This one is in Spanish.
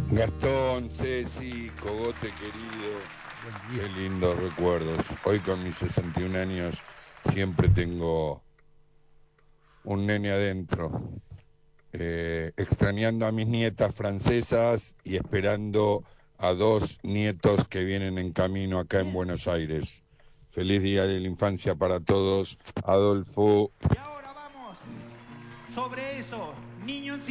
Gastón, Ceci, Cogote querido, qué lindos recuerdos. Hoy con mis 61 años siempre tengo un nene adentro, extrañando a mis nietas francesas y esperando a 2 nietos que vienen en camino acá en Buenos Aires. Feliz Día de la Infancia para todos, Adolfo. Y ahora vamos sobre eso, niños.